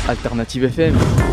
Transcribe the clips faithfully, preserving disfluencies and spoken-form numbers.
Alternative F M,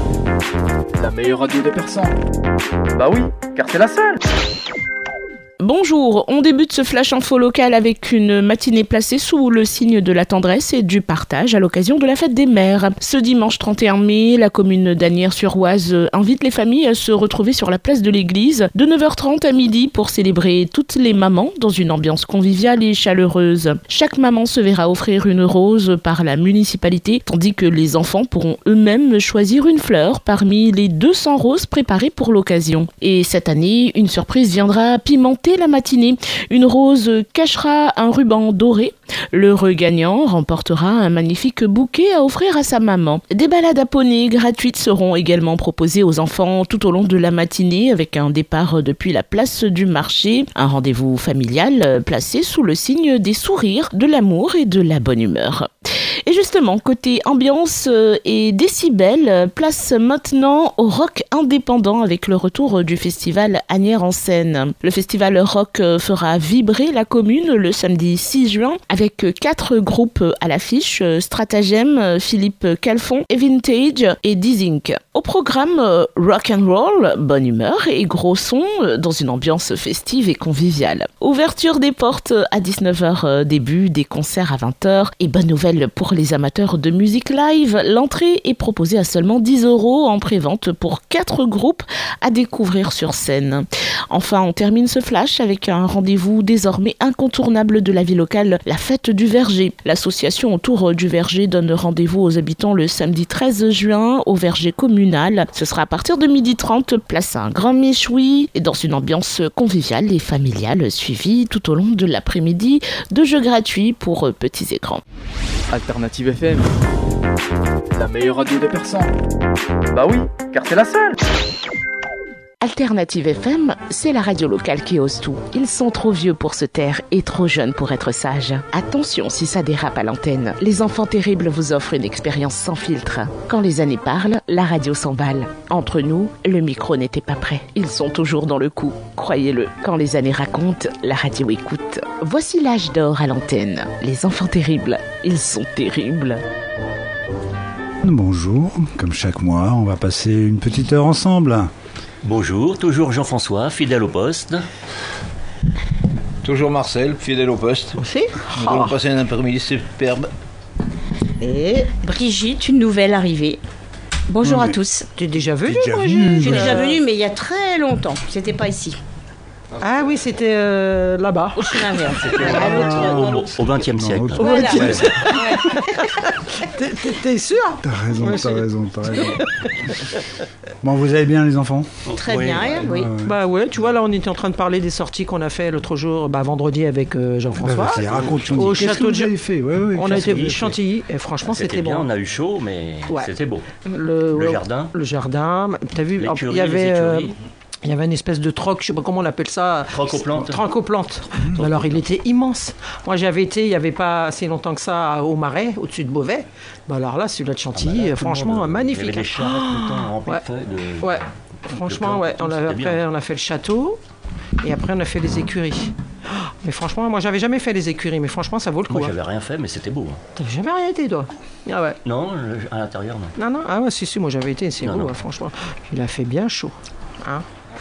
la meilleure radio de Persan. Bah oui, car c'est la seule. Bonjour, on débute ce flash info local avec une matinée placée sous le signe de la tendresse et du partage à l'occasion de la fête des mères. Ce dimanche trente et un mai, la commune d'Asnières-sur-Oise invite les familles à se retrouver sur la place de l'église de neuf heures trente à midi pour célébrer toutes les mamans dans une ambiance conviviale et chaleureuse. Chaque maman se verra offrir une rose par la municipalité, tandis que les enfants pourront eux-mêmes choisir une fleur parmi les deux cents roses préparées pour l'occasion. Et cette année, une surprise viendra pimenter la matinée. Une rose cachera un ruban doré. L'heureux gagnant remportera un magnifique bouquet à offrir à sa maman. Des balades à poney gratuites seront également proposées aux enfants tout au long de la matinée avec un départ depuis la place du marché. Un rendez-vous familial placé sous le signe des sourires, de l'amour et de la bonne humeur. Et justement, côté ambiance et décibels, place maintenant au rock indépendant avec le retour du festival Asnières en scène. Le festival rock fera vibrer la commune le samedi six juin avec quatre groupes à l'affiche, Stratagem, Philippe Calfon, Vintage et Dizink. Au programme, rock and roll, bonne humeur et gros son dans une ambiance festive et conviviale. Ouverture des portes à dix-neuf heures, début des concerts à vingt heures et bonne nouvelle pour les amateurs de musique live, l'entrée est proposée à seulement dix euros en prévente pour quatre groupes à découvrir sur scène. Enfin, on termine ce flash avec un rendez-vous désormais incontournable de la vie locale, la fête du Verger. L'association autour du Verger donne rendez-vous aux habitants le samedi treize juin au Verger communal. Ce sera à partir de midi trente, place un grand méchoui et dans une ambiance conviviale et familiale suivie tout au long de l'après-midi de jeux gratuits pour petits écrans. Alternative F M, la meilleure radio de Persan. Bah oui, car c'est la seule. Alternative F M, c'est la radio locale qui ose tout. Ils sont trop vieux pour se taire et trop jeunes pour être sages. Attention si ça dérape à l'antenne. Les enfants terribles vous offrent une expérience sans filtre. Quand les années parlent, la radio s'emballe. Entre nous, le micro n'était pas prêt. Ils sont toujours dans le coup, croyez-le. Quand les années racontent, la radio écoute. Voici l'âge d'or à l'antenne. Les enfants terribles, ils sont terribles. Bonjour, comme chaque mois, on va passer une petite heure ensemble. Bonjour, toujours Jean-François, fidèle au poste. Toujours Marcel, fidèle au poste. Aussi. Nous allons passer un après-midi superbe. Et Brigitte, une nouvelle arrivée. Bonjour Oui. à tous. T'es déjà venue, déjà Brigitte venue, J'ai bah. déjà venue, mais il y a très longtemps. C'était pas ici. Ah oui, c'était euh, là-bas. Au chemin vert. C'était Ah. à l'autre- à l'autre. Au vingtième siècle. autre- Voilà. Ouais. T'es, t'es- t'es sûr? T'as raison, Ouais, t'as c'est- raison, t'as raison. Bon, vous allez bien les enfants? Très Oui, bien, ouais. oui. Ouais, ouais. Bah ouais, tu vois, là on était en train de parler des sorties qu'on a fait l'autre jour, bah vendredi avec euh, Jean-François. Bah, vas-y, raconte-nous. Au Qu'est-ce château que de vous avez fait? Ouais, ouais, On a qu'est-ce été que vous avez fait Chantilly et franchement C'était c'était bien, bon. on a eu chaud, mais Ouais. c'était beau. Le, Le jardin. Le jardin. T'as vu, L'écurie, il y avait, les euh, écuries. il y avait une espèce de troc, je sais pas comment on appelle ça. Troc-aux-plantes. Troc-aux-plantes. Alors il était immense. Moi j'avais été, il y avait pas assez longtemps que ça au Marais, au-dessus de Beauvais. Bah alors là, celui-là de Chantilly, Ah bah là, tout le franchement monde, magnifique. Il y avait les charrettes tout le temps remplies Ouais. de feuilles. De... Ouais, franchement, ouais. On a, C'était après, bien. on a fait le château et après, on a fait les écuries. Oh, mais franchement, moi, j'avais jamais fait les écuries, mais franchement, ça vaut le coup. Moi, hein. j'avais rien fait, mais c'était beau. hein. T'avais jamais rien été, toi? Ah ouais. Non, le- à l'intérieur, non. Non, non, ah ouais, si, si, moi, j'avais été, c'est Non, beau, non. hein, franchement. Il a fait bien chaud. Hein?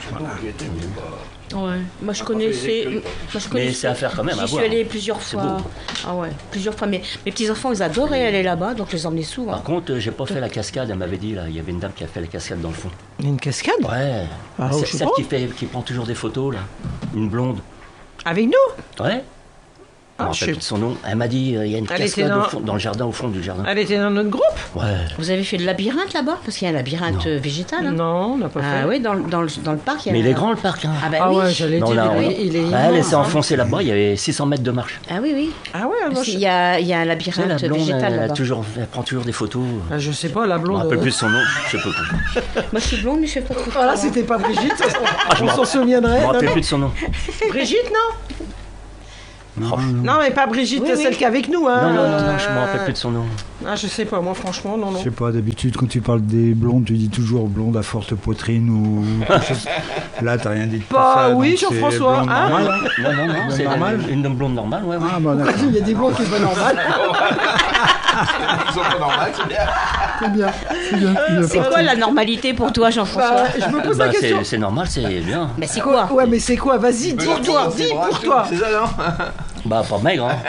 Ouais. Moi je connaissais. Moi, je Mais connaissais- c'est à faire quand même, à J'y suis voir. allée plusieurs C'est fois. beau. Ah ouais, plusieurs fois. Mais mes petits enfants, ils adoraient aller là-bas, donc je les emmenais souvent. Par contre, euh, j'ai pas fait la cascade, elle m'avait dit, là. Il y avait une dame qui a fait la cascade dans le fond. Il y a une cascade? Ouais. Ah, C'est- je sais celle pas. qui, fait, qui prend toujours des photos, là. Une blonde. Avec nous? Ouais. Ah, Je je me rappelle sais- de son nom. Elle m'a dit, euh, il y a une Elle était cascade dans- au fond- dans le jardin, au fond du jardin. Elle était dans notre groupe? Ouais. Vous avez fait le labyrinthe là-bas? Parce qu'il y a un labyrinthe Non. euh, végétal. hein. Non, on n'a pas Ah fait. oui, dans, le- dans, le, dans le parc, il y a Mais il un- est grand, le parc, hein. Ah bah Ah oui. ouais, j'allais Non, dire, là, il, on- est- il est Ouais, elle immense, s'est hein. enfoncée là-bas, il y avait six cents mètres de marche. Ah oui, oui. Ah ouais, moi, Parce je... qu'il y a, il y a un Tu sais, la labyrinthe blonde, végétal elle, a là-bas. toujours, elle prend toujours des photos. Ah, je sais pas, la Je me blonde. rappelle euh, plus de son nom, je sais pas plus. Moi je suis blonde, mais je fais pas trop. Voilà, c'était pas Brigitte, je on m'en- s'en Je souviendrait. me Non, rappelle non. plus de son nom. Brigitte, non? Non, non. Non, mais pas Brigitte, Oui, oui. celle qui est avec nous. Hein. Non, non, non, non, je me Euh, rappelle plus de son nom. Ah, je sais pas, moi, franchement, non, Je non. sais pas, d'habitude, quand tu parles des blondes, tu dis toujours blonde à forte poitrine ou quelque chose. Là, t'as rien dit de tout Bah ça. oui, donc c'est Jean-François, blonde hein. normale. Non, non, non, c'est normal. une, une blonde normale, ouais, ouais. Ah, bah d'accord. Il y a des blonds qui sont pas normales. Ils sont pas normaux, c'est bien. C'est bien, c'est bien. il est C'est parti. quoi la normalité pour toi, Jean-François? Bah, je me pose Bah, la question. c'est, c'est normal, c'est bien. Mais c'est quoi? Ouais, mais c'est quoi? Vas-y, dis pour toi, dis pour toi. C'est ça, non? Bah, pas maigre, hein.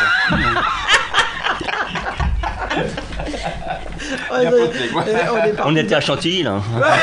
Ouais, Bien ouais, poté, quoi. euh, on est parti. On était à Chantilly, là.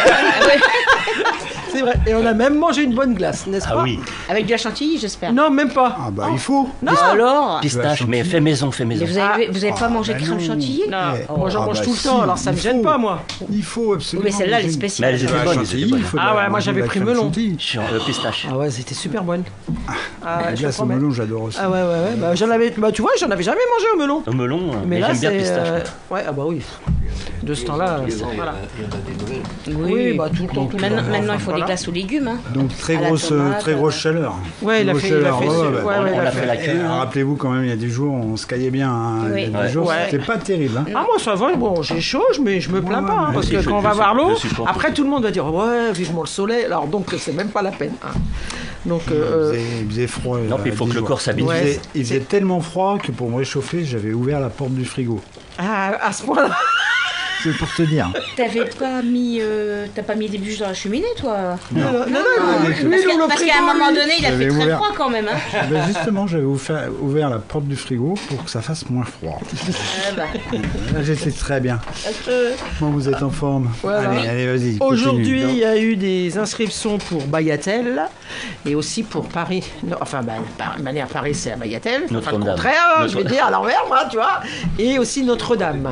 C'est vrai. Et on a même mangé une bonne glace, n'est-ce pas? Ah oui. Avec de la chantilly, j'espère. Non, même pas. Ah bah il faut. Non. Alors? Pistache, mais fait maison, fait Mais maison. vous avez, vous avez pas Ah, mangé de bah crème non. chantilly? Non, Eh, moi j'en ah mange bah tout le si, temps, alors ça me il gêne faut. pas, moi. Il faut Oui, absolument. mais celle-là, elle est manger une- Mais spéciale. elles étaient La bonnes, elles chantilly, étaient bonnes. il faut de Ah la- ouais, moi, manger j'avais de la pris crème melon. chantilly. Sur euh, pistache. Ah ouais, c'était super bonne. Ah La ouais, je glace au promets. melon, j'adore aussi. Ah ouais, ouais, ouais. Bah, j'en avais, bah, tu vois, j'en avais jamais mangé au melon. Au melon, euh, Mais mais là, j'aime bien c'est. pistache. euh, moi. Ouais, ah bah oui. De ce temps-là, Tous les c'est- ans, il y en a- voilà. il y en a des nouvelles. Oui, bah tout le temps, tout le temps. Maintenant, maintenant, il faut Voilà. des glaces aux légumes. Hein. Donc très À la grosse, tomate, très grosse euh, chaleur. Ouais, il a Grosse fait- il a chaleur, fait- ouais, ouais, ouais, ouais, ouais. il On a a fait- fait la Et, queue. euh, hein. Rappelez-vous quand même, il y a des jours, on se caillait bien. hein. Oui. Il y a des Ouais. jours, Ouais. c'était pas terrible. hein. Ah moi ça va, bon j'ai chaud, mais je me plains Ouais, pas, hein, ouais, parce si, que je- quand on je va sais- voir l'eau, je supporte. après tout le monde va dire ouais vivement le soleil, alors donc c'est même pas la peine. hein. Donc Il euh, faisait, il faisait froid. Non, euh, puis il faut dix que le jours. corps s'habitue. Il Ouais. faisait, il faisait tellement froid que pour me réchauffer, j'avais ouvert la porte du frigo. ah, à ce point-là. C'est pour te dire. T'avais pas mis, euh, t'as pas mis des bûches dans la cheminée, toi? Non, non, non, non, Ah, lui, je- lui, Parce dans qu'à le parce frigo, qu'à un moment lui. donné, il a J'avais fait très ouvert. froid quand même. Hein. Ben justement, j'avais ouvert, ouvert la porte du frigo pour que ça fasse moins froid. Ah bah. Là, j'étais très bien. Bon, vous êtes en forme. Voilà. Allez, allez, vas-y. Aujourd'hui, continue. il y a eu des inscriptions pour Bayatel et aussi pour Paris. Non, enfin, bah, par manière Paris, c'est à Bayatel. Enfin, le Notre-Dame. contraire, Notre- je vais dire à l'envers, moi, tu vois. Et aussi Notre-Dame.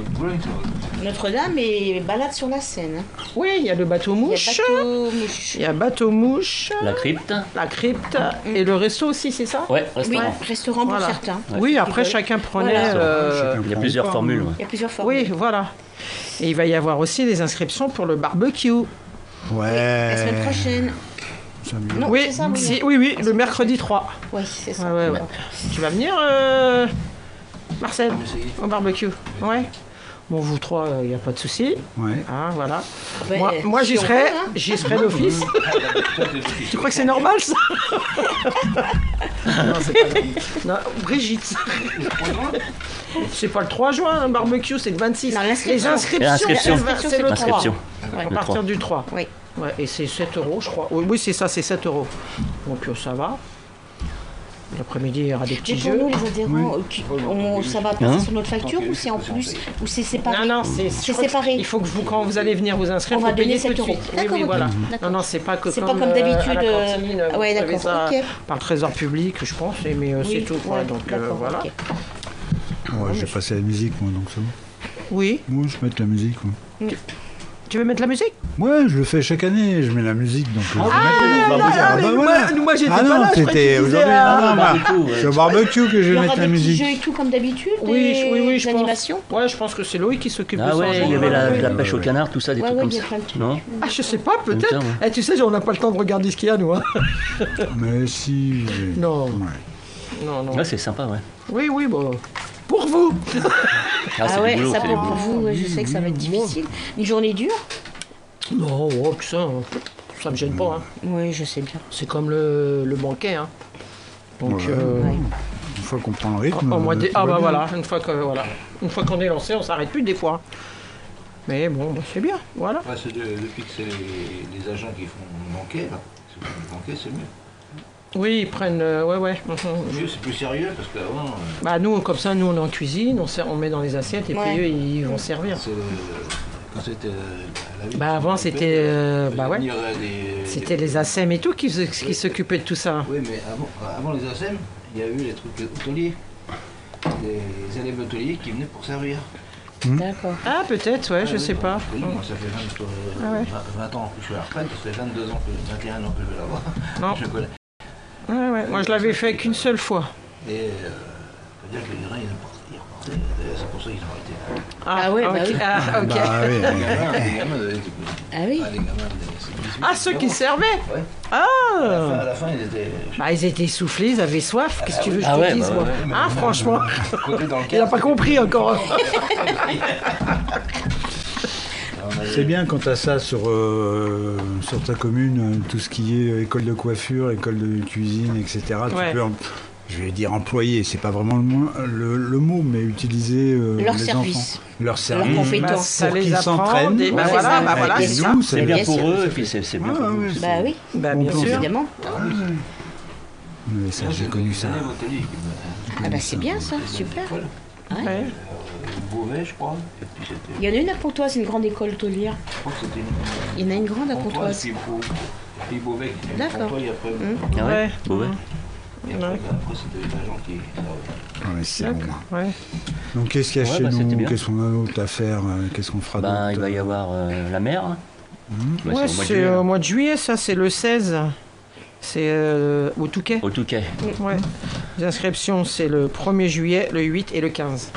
Notre-Dame est balade sur la Seine. Oui, il y a le bateau Il y a mouche. bateau mouche. Il y a bateau mouche. La crypte. La crypte et le resto aussi, c'est ça? Ouais, Oui, restaurant. restaurant pour Voilà. certains. Oui, après Ils veulent. chacun prenait. Voilà. euh, Il y a plusieurs formules. ouais. Il y a plusieurs formes. Oui, voilà. Et il va y avoir aussi des inscriptions pour le barbecue. Ouais. La semaine prochaine. Ça me- Non, oui, c'est ça, oui. si- oui, oui, le mercredi trois. Oui, c'est ça. Ouais, ouais, ouais. Tu vas venir, euh, Marcel, au barbecue? Ouais. Bon, vous trois, il n'y a pas de souci. Ouais. Hein, voilà. Ben, moi, moi si j'y on serai, peut, hein. j'y serai d'office. Tu crois que c'est normal, ça? Non, c'est pas normal. Non, Brigitte. C'est pas le trois juin, un barbecue, c'est le vingt-six. Non, l'inscription. Les inscriptions, Et l'inscription. c'est- c'est le trois. Inscription. À Le partir trois. du trois. Oui. Ouais, et c'est sept euros, je crois. Oui, oui, c'est ça, c'est sept euros. Donc euh, ça va. L'après-midi, il y aura des Mais petits pour jeux. nous, les adhérents, euh, qui- on- ça va passer Hein sur notre facture ou c'est en plus? Ou c'est séparé? Non, non, c'est C'est je crois que séparé. Il faut que vous, quand vous allez venir vous inscrire, On faut va donner payer tout sept de euros. suite. Oui, D'accord, oui, ok. voilà. D'accord. Non, non, c'est pas que C'est pas comme, comme euh, d'habitude, à la euh, cantine, vous ouais, recevez d'accord, ça ok. par le trésor public, je pense, et- mais euh, c'est Oui, tout. quoi. ouais, Donc euh, d'accord, voilà. ok. Ouais, j'ai passé la musique, moi, donc c'est bon. Oui. Moi, je mets de la musique. Moi. Tu veux mettre la musique? Ouais, je le fais chaque année, je mets la musique, donc euh, je vais Ah, mettre la musique. non, Ah, mais bah, moi- voilà. moi, j'étais Ah pas non, là, je croyais c'était que tu disais, aujourd'hui. ah, Non, non, bah, barbecue, ouais. c'est au barbecue que je Il y vais aura mettre des la petits musique. jeux et tout comme d'habitude? Oui, des- oui, oui, je des pense. animations? Ouais, je pense que c'est Loïc qui s'occupe de Ah ça. ouais, en il y avait général. la, de la ouais, pêche au ouais. canard, tout ça, des Ouais, trucs ouais, comme il y a ça. plein de trucs. Non Ah, je sais pas, Comme peut-être. ça, ouais. Eh, tu sais, on n'a pas le temps de regarder ce qu'il y a, nous. Hein. Mais si. j'ai- Non. Ouais. Non, non. Ouais, c'est sympa, ouais. Oui, oui, bon. Pour vous. Ah c'est ouais, du boulot, ça c'est du pour boulot. vous, ouais, je sais que ça va être difficile. Une journée dure? Non, oh, que ça, hein. Ça me gêne pas. Hein. Oui, je sais bien. C'est comme le, le banquet. Hein. Donc, Ouais. euh, Ouais. Une fois qu'on prend le rythme. au mois euh, de- tout ah va bah bien. voilà, une fois que voilà, une fois qu'on est lancé, on s'arrête plus des fois. Mais bon, bah, c'est bien, voilà. Ouais, c'est de- depuis que c'est les, les agents qui font le banquet, là. Ceux qui font le banquet, c'est mieux. Oui, ils prennent, euh, ouais, ouais. mhm. Mieux, c'est plus sérieux parce qu'avant, euh, Bah nous, comme ça, nous on est en cuisine, on, sert- on met dans les assiettes et Ouais. puis eux ils vont servir. c'est, euh, quand c'était. euh, la vie, Bah avant c'était, euh, bah ouais, venir, euh, des- c'était les A S E M et tout qui, faisaient- qui s'occupaient de tout ça. Oui, mais avant, avant les A S E M, il y a eu les trucs hôteliers. Des élèves hôteliers qui venaient pour servir. D'accord. Ah peut-être, ouais, je sais pas. Oui, moi, ça fait vingt, euh, Ah ouais. vingt, vingt ans que je suis à la retraite, ça fait vingt-deux ans, que, vingt et un ans que je vais l'avoir. Non. Je connais. Ouais, ouais. Moi je l'avais fait qu'une seule fois. Et euh, faut dire que les gens, ils repartaient. Ils repartaient. D'ailleurs, c'est pour ça qu'ils ont arrêté. Ah ouais, bah ok. oui. Ah, ok. Bah oui, Les oui. gamins, les gamins de- Ah oui. Ah, les gamins de- Ah, ceux qui servaient. Ouais. Ah. À la fin, à la fin, ils étaient. Bah ils étaient essoufflés, ils avaient soif. Qu'est-ce que tu veux que je Ah te ouais, dise bah moi ouais, Ah franchement, Côté dans le il a cadre, pas compris encore. C'est bien quand tu as ça sur, euh, sur ta commune, euh, tout ce qui est euh, école de coiffure, école de cuisine, et cetera. Ouais. Tu peux en- je vais dire employer, c'est pas vraiment le, mo- le, le mot, mais utiliser euh, Leur les service. enfants. Leur service. Leurs compétences. Bah, ça Pour les qu'ils apprend, s'entraînent. des- bah Ouais, voilà, ouais, bah voilà, et c'est nous, ça. ça C'est bien bien pour sûr. eux, et puis c'est c'est bien Ah, pour nous. ouais, Bah oui, Bah, Bon bien plan. sûr. évidemment. Mais ça, j'ai connu ça. Élève hôtelier qui me- Ah bah c'est bien ça, super. Ouais. Ouais. Beauvais, je crois. Et puis c'était. Il y en a une à Pontoise, c'est une grande école hôtelière. Je crois que c'était une. Il y en a une grande à Pontoise, Pontoise. puis Beau- puis Beauvais. qui était D'accord. Pontoise, et après, Ah ouais, Ouais. Bon, ouais. et après, après, c'était les agents qui. Ah, ouais, c'est bon. Ouais. Donc qu'est-ce qu'il y a Ouais, chez bah, c'était nous? bien. Qu'est-ce qu'on a d'autre à faire? euh, Qu'est-ce qu'on fera Ben, il d'autre? va y avoir euh, la mer. Bah, Ouais, c'est au mois de c'est juillet, là. au mois de juillet, ça, c'est le seize. C'est euh, au Touquet. Au Touquet. Ouais. Les inscriptions, c'est le premier juillet, le huit et le quinze.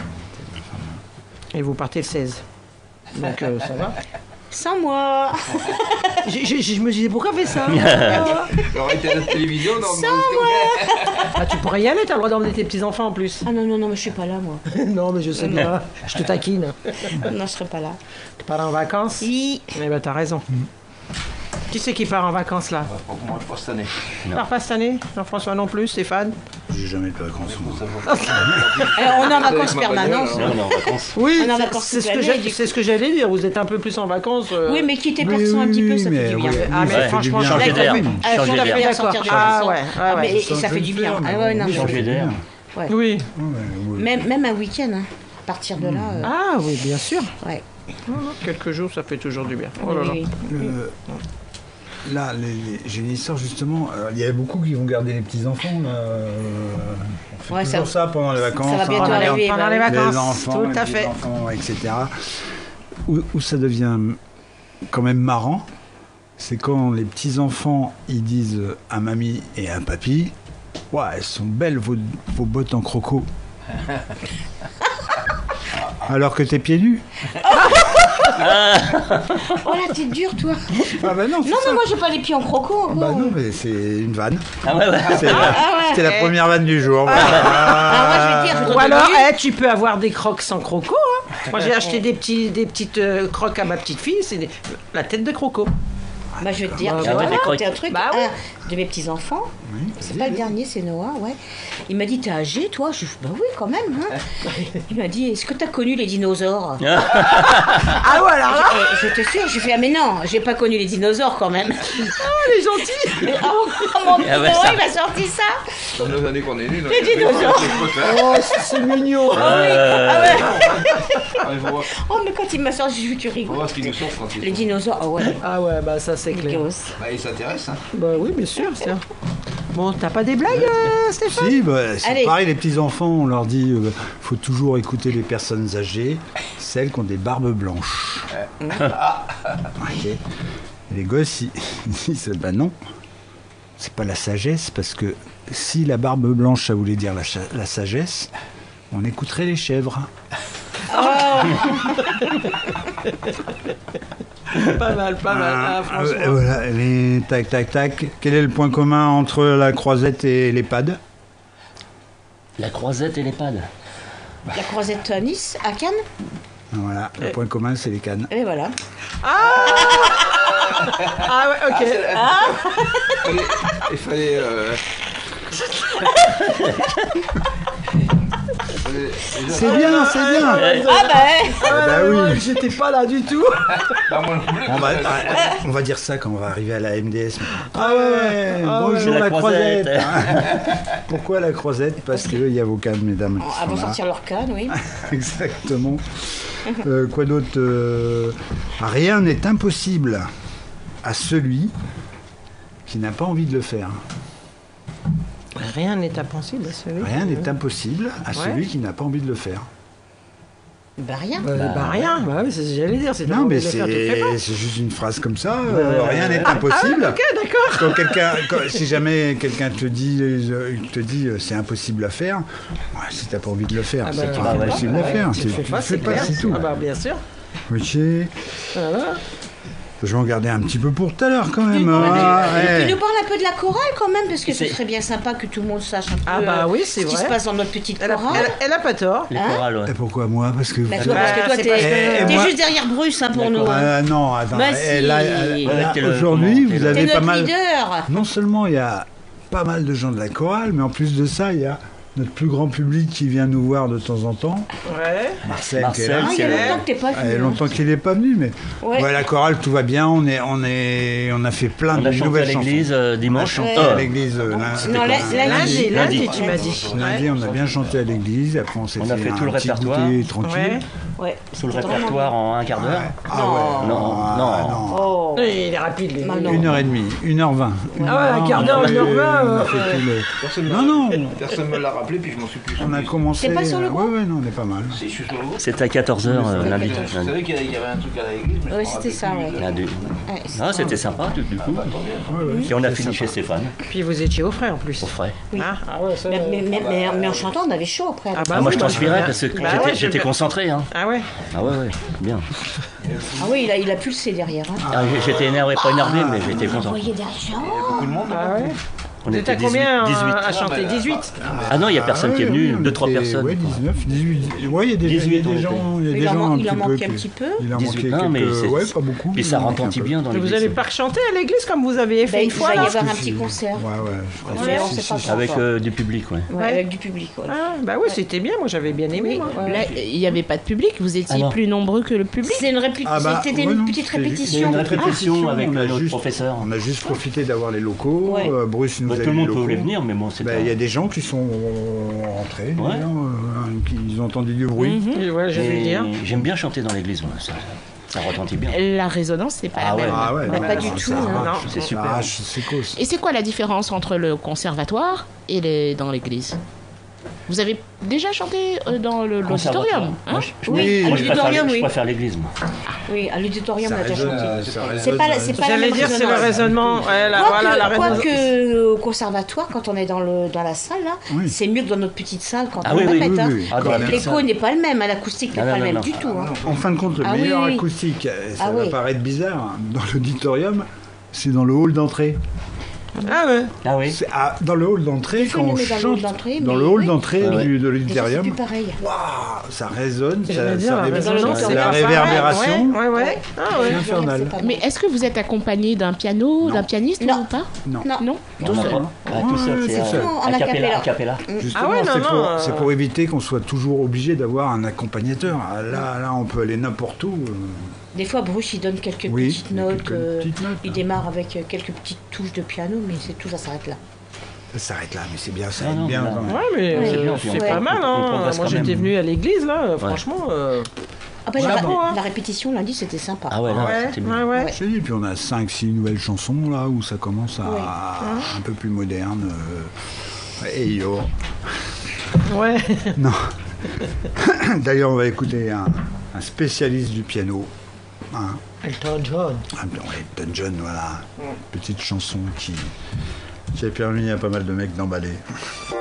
Et vous partez le seize. Donc euh, ça va. Sans moi. J'ai- j'ai- Je me disais, pourquoi on fait ça? J'aurais été à la télévision, non? Ah, tu pourrais y aller, t'as le droit d'emmener tes petits-enfants en plus. Ah non, non, non, mais je suis pas là moi. Non, mais je sais bien, je te taquine. Non, je serai pas là. Tu pars en vacances? Oui. Eh ben, t'as raison. Qui c'est qui part en vacances là? Moi, pas cette année. Tu pars pas cette année? Jean-François non plus, Stéphane? J'ai jamais de vacances. moi. Alors on est en vacances Avec ma bagnole, permanentes. hein. Là, on est en vacances. Oui, On est en c'est- vacances c'est toute ce, que l'année, j'ai- du c'est ce que j'allais dire. Vous êtes un peu plus en vacances. euh, Oui, mais quitter Oui, Persan un oui, petit peu, oui, ça fait mais du bien. oui, Ah, mais ça fait du franchement, bien. changer Changer d'air. oui. Ah, Changer tout à fait d'air. d'accord. Sortir du Ah Persan. ouais, ouais, Ah, ouais. mais et Ça ça fait fait du le bien. faire, Ah mais ouais, non, oui, mais- Changer d'air. ouais. Oui. Ouais, ouais. Même, même un week-end, hein. À partir de là. euh, Ah oui, bien sûr. ouais. Non, non, quelques jours, ça fait toujours du bien. Oh là là. Oui, oui. Le- Là, les- les- j'ai une histoire justement. euh, Il y a beaucoup qui vont garder les petits enfants. Là. euh, On fait Ouais, toujours ça- ça, pendant les vacances. ça va hein, bientôt on regarde arriver. Pendant bah les oui. vacances, les enfants, tout les à fait. petits-enfants, et cetera. Où, où ça devient quand même marrant, c'est quand les petits enfants ils disent à mamie et à papy, ouais, elles sont belles vos, vos bottes en croco. Alors que t'es pieds nus. Oh là, t'es dur, toi. Ah bah non, c'est Non, ça. mais moi, j'ai pas les pieds en croco. Ah bah encore. non, mais c'est une vanne. Ah ouais, ouais. C'est la, ah ouais. c'était la première vanne du jour. Ah, moi, je vais te dire, je Ou voudrais alors, te dire- eh, tu peux avoir des crocs sans croco. Hein. Moi, j'ai acheté des, petits, des petites euh, crocs à ma petite fille. C'est des- la tête de croco. Bah, je vais te dire, Bah, je vais ouais, te des raconter crocs. un truc. Bah, ouais. Un de mes petits-enfants, Oui, c'est vas-y, pas le vas-y. dernier, c'est Noah, ouais. Il m'a dit, t'es âgé, toi? Je lui ai dit, bah oui, quand même. Hein. Il m'a dit, est-ce que t'as connu les dinosaures? Ah ouais, alors là, Et je te sûr, j'ai fait, ah mais non, j'ai pas connu les dinosaures quand même. elle est gentille. Ah, mon petit Ah ouais, Noah, ça- il m'a sorti ça. Dans nos années qu'on est nés, là, Les il y avait dinosaures. pas de trucs, hein. Oh, c'est mignon. Euh, Ah ouais. Ah, il faut voir- Oh, mais quand il m'a sorti, j'ai vu, tu faut rigoles. voir ce qu'ils nous sortent quand ils Les sont- dinosaures, ah ouais. Ah ouais, bah ça, c'est clair. Grosse. Bah, ils s'intéressent, hein. Bah oui, bien sûr. tiens. Bon, t'as pas des blagues, euh, Stéphane? Si, bah, c'est Allez. pareil, les petits-enfants, on leur dit euh, faut toujours écouter les personnes âgées, celles qui ont des barbes blanches. Ok. Et les gosses, ils ils disent bah non, c'est pas la sagesse, parce que si la barbe blanche, ça voulait dire la, cha- la sagesse, on écouterait les chèvres. Pas mal, pas mal. Ah, Euh, franchement. voilà, les tac tac tac. Quel est le point commun entre la croisette et l'EHPAD? La croisette et l'EHPAD. La croisette à Nice, à Cannes, Voilà, le point commun, c'est les cannes. et voilà. Ah ouais, ok. Il fallait- Il fallait. euh, il fallait déjà- C'est bien, c'est bien. Ah bah, ouais. Ah, bah ouais, oui. ouais, j'étais pas là du tout. Bah, moi non plus, On va, parce que- on va dire ça quand on va arriver à la M D S. Ah ouais, ah bonjour ouais. la, La croisette. croisette. Pourquoi la croisette? Parce qu'il y a vos cannes, mesdames. qui Avant de sont là. sortir leur canne, oui. Exactement. Euh, quoi d'autre? euh, Rien n'est impossible à celui qui n'a pas envie de le faire. Rien n'est impossible à celui. Rien n'est impossible à Ouais. celui qui n'a pas envie de le faire. Bah rien. Bah, bah, rien, bah oui, c'est ce que j'allais dire. C'est Non, mais de le faire, tu le fais pas. c'est c'est juste une phrase comme ça. euh, rien n'est impossible. Ok, d'accord. Quand quelqu'un, quand- si jamais quelqu'un te dit, euh, te dit euh, c'est impossible à faire, ouais, si t'as pas envie de le faire, Ah c'est bah, qu'il ah est ouais. impossible à faire. Tu C'est- le fais tu pas, le fais c'est clair. c'est tout. Ah bah bien sûr. Ok. Voilà. Je vais en garder un petit peu pour tout à l'heure quand même. Tu hein. Ouais. nous parles un peu de la chorale quand même, parce que ce C'est- serait bien sympa que tout le monde sache un peu Ah bah euh, oui, c'est ce qui vrai. se passe dans notre petite Elle a, chorale. elle, elle a pas tort. Les Hein chorales, ouais. Et pourquoi moi? Parce que vous Bah, êtes- toi, parce que toi, c'est t'es parce que- t'es moi- juste derrière Bruce hein, pour nous. hein. Ah, non, attends. Bah eh, si. là, Ouais, là, t'es le- aujourd'hui, comment, vous t'es avez T'es pas notre mal. leader. Non seulement il y a pas mal de gens de la chorale, mais en plus de ça, il y a notre plus grand public qui vient nous voir de temps en temps. Ouais. Marcel, Marcel, qui est là. Ah, il y a longtemps que t'es pas Il y a venu. longtemps qu'il n'est pas venu, mais Ouais. ouais, la chorale, tout va bien. On, est, on, est, on a fait plein On de a chanté à nouvelles chansons. l'église euh, On a dimanche. chanté Ouais. à l'église. euh, lundi. Non, la- la- Lundi, lundi, Lundi. tu m'as dit. Lundi, on a bien chanté à l'église. Après, on s'est On a fait un tout le petit répertoire. goûter tranquille. Ouais. Ouais. Sous le C'était répertoire en un quart d'heure. Ah ouais. Non, Ah, non. non. Oh. Oui, il est rapide, lui. Non, non. Une heure et demie, une heure vingt. Ah ouais, un quart d'heure, une heure vingt, On a euh, fait tout le- Personne Non, me non. l'a- Personne me l'a rappelé, puis je m'en suis plus On souvenu. a commencé. T'es pas sur le euh, groupe Ouais, ouais, non, on est pas mal. Si, je suis sur le groupe. C'était à quatorze heures euh, lundi. Je lundi. savais qu'il y avait un truc à l'église, mais je Ouais, me c'était rappelais ça, plus. ouais. Lundi. Ouais, c'est- Ah, c'était sympa du, du coup. Ouais, ouais. Et on a fini chez Stéphane, Puis vous étiez au frais en plus. au frais. Oui. Ah, ah ouais, ça. Mais, mais, mais, mais, mais en chantant, on avait chaud après. Ah bah Ah, moi oui, je bah, transpirais bien. parce que Bah j'étais, ouais, je j'étais vais- concentré. Hein. Ah ouais. Ah ouais, ouais, bien. Ah oui, il a, il a pulsé derrière. Hein. Ah, j'étais énervé, pas énervé, mais j'étais Vous concentré. voyez des gens. Beaucoup de monde. Ah ouais. On Vous êtes à était combien dix-huit. euh, à chanter dix-huit. Ah non, il n'y a personne Ah qui est ouais, venu, ouais, on deux, trois était- personnes. Ouais, dix-neuf, dix-huit. Ouais, il y a des, il y a dix-huit, des on gens, il y a Il des en gens man- un il en petit peu. manquait un qui- petit peu. Il en manquait dix-huit, non, mais quelques. c'est- Ouais, pas beaucoup. Puis ça il en manquait un retentit peu. bien dans Vous l'église. allez pas chanter à l'église comme vous aviez fait Ben, une il fois va y là avoir un Parce que petit si- concert. Ouais, ouais. je crois Ouais, que on si, sait si, pas si. Avec encore. euh, du public, ouais. Ouais, avec du public. Ouais. Ah, bah oui, c'était bien, moi j'avais bien aimé. moi. Là, il n'y avait pas de public, vous étiez Ah non. plus nombreux que le public. C'était une, répé- Ah bah, c'était ouais, une non, petite c'était- C'est répétition. une répétition avec on a notre juste- professeur. On a juste profité d'avoir les locaux. Ouais. euh, Bruce nous Bah, a tout le eu monde les voulait locaux. venir, mais bon, c'est Bah, pas... Il y a des gens qui sont rentrés, Ouais. d'ailleurs, euh, qui ils ont entendu du bruit. Mhm. Et ouais, je vais Et dire. J'aime bien chanter dans l'église, moi, ça, ça retentit bien. La résonance, c'est pas Ah la ouais. même. Ah ouais, Bah, non, pas non, du ça tout, arrache, non, c'est ça super. arrache, c'est cause. Et c'est quoi la différence entre le conservatoire et les, dans l'église? Vous avez déjà chanté euh, dans le- l'auditorium, hein? Moi, je, je- Oui, Oui, à moi, je préfère, l'auditorium, je oui. préfère l'église, moi. Oui, à l'auditorium, Ça on a déjà résonne, chanté. euh, ça C'est résonne, pas, la- euh, c'est pas la J'allais même dire, c'est le résonance. raisonnement. Ouais, la, Quoique, voilà, la résonance. quoique, euh, au conservatoire, quand on est dans, le, dans la salle, là, Oui. c'est mieux que dans notre petite salle quand Ah on oui, oui, répète. oui, hein. oui. Ah, dans la L'écho salle. n'est pas le même, hein, l'acoustique n'est Ah, pas non, le non, même non. du tout. hein. En fin de compte, le Ah oui, meilleur oui. acoustique, euh, ça Ah va oui. paraître bizarre, hein, dans l'auditorium, c'est dans le hall d'entrée. Ah ouais. Ah oui. C'est à- dans le hall d'entrée, fois, quand on on le met dans le chante, hall d'entrée, dans mais le hall oui. d'entrée Ah ouais. du- de Mais ça, c'est l'auditorium, plus pareil. waouh, ça résonne, Je ça, veux dire, ça la ré- résonance, c'est c'est la pas pareil. réverbération. Ouais, ouais, ouais. Ah C'est ouais. infernal. C'est pas Mais mal. est-ce que vous êtes accompagné d'un piano, Non. d'un pianiste Non. ou pas? Non. Non. Non. On n'a pas- Ah, tout seul, Ouais, c'est tout seul. euh, Non, en a cappella. acapella. a cappella. Justement, Ah ouais, non, c'est non, pour, euh, c'est pour éviter qu'on soit toujours obligé d'avoir un accompagnateur. Ah, Là, là, on peut aller n'importe où. euh, Des fois, Bruce, il donne quelques Oui, petites il y a notes. quelques euh, petites notes, il hein. démarre avec euh, quelques petites touches de piano, mais c'est tout, ça s'arrête là. Ça s'arrête là, mais c'est bien, ça Non, aide non, bien. là, quand même. Ouais, mais Ouais, euh, c'est bien, c'est puis on- pas mal. on Hein. progresse Moi, quand j'étais même. venu à l'église, là, franchement. euh, Ah bah, la, Bravo, hein. la répétition lundi, c'était sympa. Ah ouais, là, Ouais, c'était ouais, bien. ouais. Je te dis, puis on a cinq six nouvelles chansons là où ça commence à Ouais. un peu plus moderne. euh, Et yo. Ouais. Non. D'ailleurs, on va écouter un, un spécialiste du piano. Hein. Elton John. Ah, ben, ouais, Elton John, voilà. Petite chanson qui, qui a permis à pas mal de mecs d'emballer.